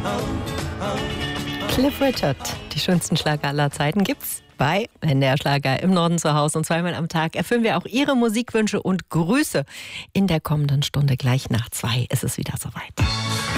Cliff Richard, die schönsten Schlager aller Zeiten gibt's bei NDR Schlager im Norden zu Hause. Und zweimal am Tag erfüllen wir auch Ihre Musikwünsche und Grüße. In der kommenden Stunde gleich nach 2 ist es wieder soweit.